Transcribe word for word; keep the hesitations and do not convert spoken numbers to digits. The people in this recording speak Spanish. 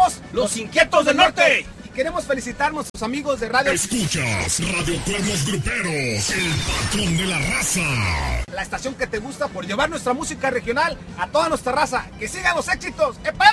Somos los Inquietos del Norte. Y queremos felicitar a nuestros amigos de Radio... Escuchas Radio Cuernos Gruperos, el patrón de la raza. La estación que te gusta por llevar nuestra música regional a toda nuestra raza. ¡Que sigan los éxitos! ¡Epa!